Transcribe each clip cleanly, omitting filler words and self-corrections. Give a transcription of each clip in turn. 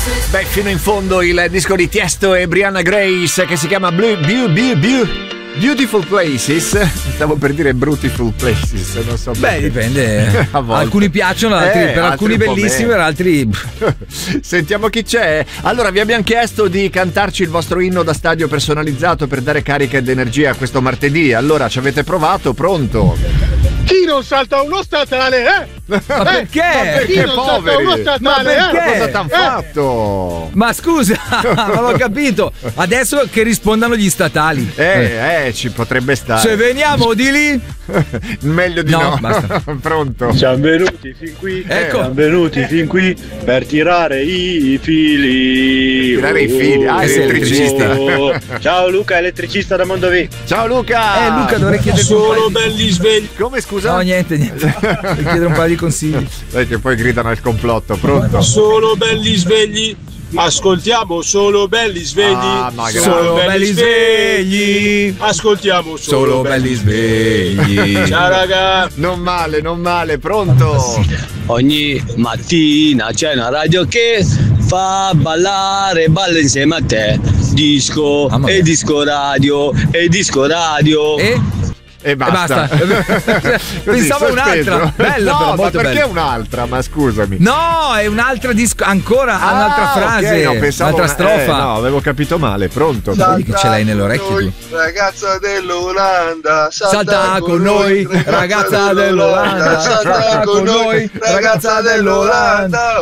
Beh, fino in fondo il disco di Tiesto e Brianna Grace che si chiama Beautiful Places. Stavo per dire Beautiful Places, non so. Beh, dipende. Alcuni piacciono, altri, per alcuni bellissimi, per altri. Sentiamo chi c'è. Allora, vi abbiamo chiesto di cantarci il vostro inno da stadio personalizzato per dare carica ed energia questo martedì. Allora, ci avete provato? Pronto? Chi non salta uno statale, Ma perché? Ma perché, Chi non salta uno statale, Ma perché? Cosa t'han fatto? Ma scusa, non ho capito. Adesso che rispondano gli statali. Ci potrebbe stare. Se veniamo di lì. Meglio di no. Basta. Pronto? Siamo venuti fin qui. Ecco. Siamo venuti fin qui per tirare i fili. Tirare i fili. Elettricista. Ciao Luca, elettricista da Mondovì. Ciao Luca. Luca, dovrei chiedere Solo belli svegli. Come, scusa? No, niente. Devi chiedere un paio di consigli. Dai, che poi gridano al complotto. Pronto? Solo belli svegli. Ascoltiamo solo belli svegli. Ma Solo belli svegli. Ascoltiamo Solo belli svegli. Ciao raga. Non male, pronto? Ogni mattina c'è una radio che fa ballare, balla insieme a te. Disco e disco radio e disco radio. E basta. Pensavo un'altra. Bella, no, però, molto ma perché bella. un'altra? Ma scusami. No, è un'altra disco. Ancora un'altra frase. Okay, no, pensavo un'altra strofa. No, avevo capito male. Pronto? Vedi che ce l'hai nell'orecchio tu. Ragazza dell'Olanda, Salta con noi, ragazza dell'Olanda. Salta con noi, ragazza dell'Olanda.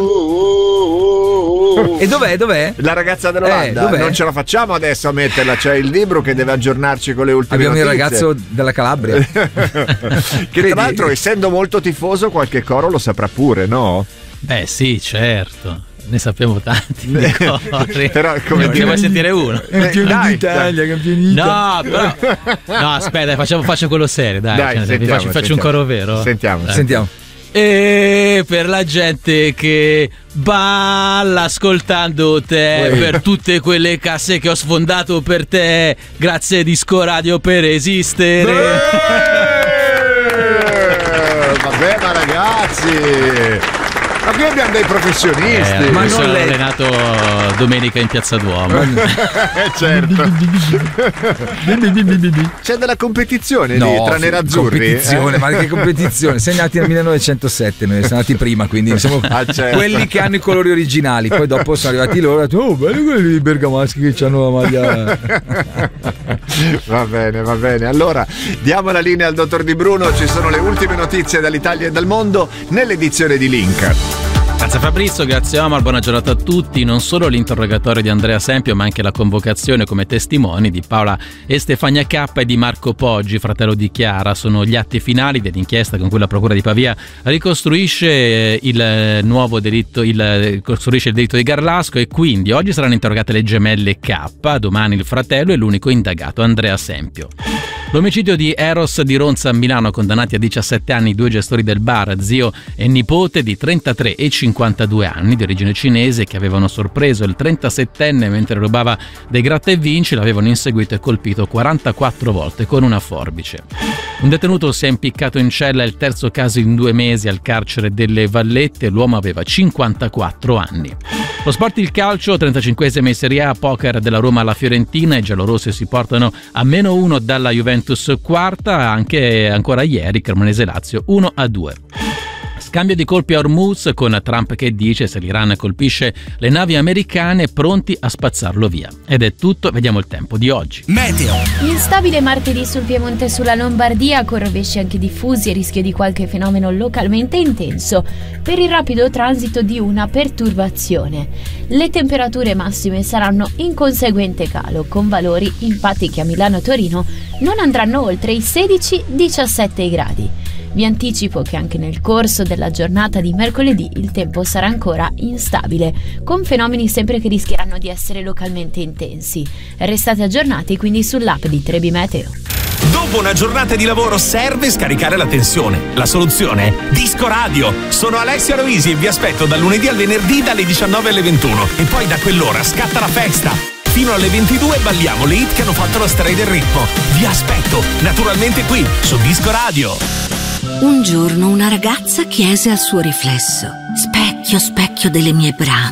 E dov'è? La ragazza dell'Olanda. Dov'è? Non ce la facciamo adesso a metterla. C'è il libro che deve aggiornarci con le ultime Abbiamo notizie. il ragazzo della Calabria. Che tra l'altro, essendo molto tifoso, qualche coro lo saprà pure, no? Beh, sì, certo. Ne sappiamo tanti di cori. Però come ne vuoi sentire uno? Campioni d'Italia, campioni No, però. No, aspetta, faccio quello serio, dai. Faccio un coro vero. Sentiamo. E per la gente che balla ascoltando te, per tutte quelle casse che ho sfondato per te, grazie Disco Radio per esistere. Vabbè, ma ragazzi, ma qui abbiamo dei professionisti. Ma non l'ho allenato domenica in Piazza Duomo. Certo. C'è della competizione lì tra nerazzurri? Competizione, ma che competizione? Sei nati nel 1907, noi siamo nati prima, quindi siamo quelli che hanno i colori originali. Poi dopo sono arrivati loro e hanno detto: belli quelli bergamaschi che hanno la maglia. Va bene. Allora, diamo la linea al dottor Di Bruno. Ci sono le ultime notizie dall'Italia e dal mondo nell'edizione di Link. Grazie Fabrizio, grazie Omar, buona giornata a tutti. Non solo l'interrogatorio di Andrea Sempio, ma anche la convocazione come testimoni di Paola e Stefania K e di Marco Poggi, fratello di Chiara. Sono gli atti finali dell'inchiesta con cui la Procura di Pavia ricostruisce il nuovo delitto, ricostruisce il delitto di Garlasco, e quindi oggi saranno interrogate le gemelle K, domani il fratello e l'unico indagato Andrea Sempio. L'omicidio di Eros di Ronza a Milano, condannati a 17 anni i due gestori del bar, zio e nipote di 33 e 52 anni di origine cinese, che avevano sorpreso il 37enne mentre rubava dei gratta e vinci, l'avevano inseguito e colpito 44 volte con una forbice. Un detenuto si è impiccato in cella, il terzo caso in 2 mesi al carcere delle Vallette, l'uomo aveva 54 anni. Lo sport, il calcio, 35esima in Serie A, poker della Roma alla Fiorentina, i giallorossi si portano a -1 dalla Juventus quarta, anche ancora ieri Cremonese Lazio 1-2. Scambio di colpi a Hormuz, con Trump che dice se l'Iran colpisce le navi americane pronti a spazzarlo via. Ed è tutto, vediamo il tempo di oggi. Meteo. Instabile martedì sul Piemonte e sulla Lombardia, con rovesci anche diffusi e rischio di qualche fenomeno localmente intenso per il rapido transito di una perturbazione. Le temperature massime saranno in conseguente calo, con valori infatti che a Milano e Torino non andranno oltre i 16-17 gradi. Vi anticipo che anche nel corso della giornata di mercoledì il tempo sarà ancora instabile, con fenomeni sempre che rischieranno di essere localmente intensi. Restate aggiornati quindi sull'app di Trebi Meteo. Dopo una giornata di lavoro serve scaricare la tensione. La soluzione è Disco Radio. Sono Alessia Loisi e vi aspetto dal lunedì al venerdì dalle 19 alle 21. E poi da quell'ora scatta la festa. Fino alle 22 balliamo le hit che hanno fatto la storia del ritmo. Vi aspetto, naturalmente qui, su Disco Radio. Un giorno una ragazza chiese al suo riflesso: specchio, specchio delle mie brame,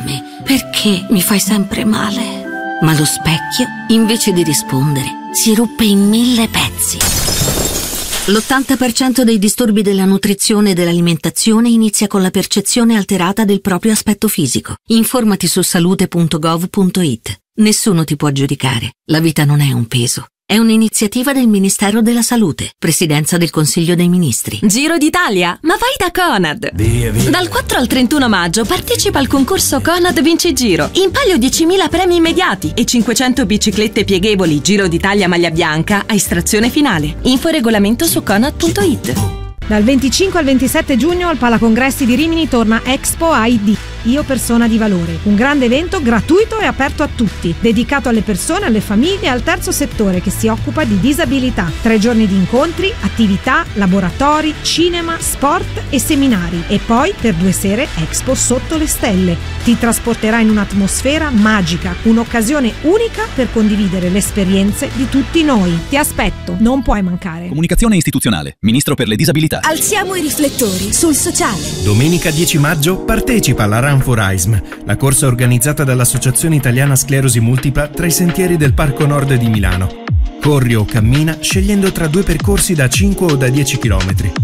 Perché mi fai sempre male? Ma lo specchio, invece di rispondere, si ruppe in 1000 pezzi. L'80% dei disturbi della nutrizione e dell'alimentazione inizia con la percezione alterata del proprio aspetto fisico. Informati su salute.gov.it. Nessuno ti può giudicare. La vita non è un peso. È un'iniziativa del Ministero della Salute, Presidenza del Consiglio dei Ministri. Giro d'Italia? Ma vai da Conad! Via. Dal 4 al 31 maggio partecipa al concorso Conad Vinci Giro. In palio 10.000 premi immediati e 500 biciclette pieghevoli Giro d'Italia maglia bianca a estrazione finale. Info e regolamento su conad.it. Dal 25 al 27 giugno al Palacongressi di Rimini torna Expo ID, Io Persona di Valore, un grande evento gratuito e aperto a tutti, dedicato alle persone, alle famiglie e al terzo settore che si occupa di disabilità. 3 giorni di incontri, attività, laboratori, cinema, sport e seminari. E poi per 2 sere Expo Sotto le Stelle. Ti trasporterà in un'atmosfera magica, un'occasione unica per condividere le esperienze di tutti noi. Ti aspetto, non puoi mancare. Comunicazione istituzionale, Ministro per le disabilità. Alziamo i riflettori sul sociale. Domenica 10 maggio partecipa alla Run for AISM, la corsa organizzata dall'Associazione Italiana Sclerosi Multipla tra i sentieri del Parco Nord di Milano. Corri o cammina scegliendo tra 2 percorsi da 5 o da 10 km.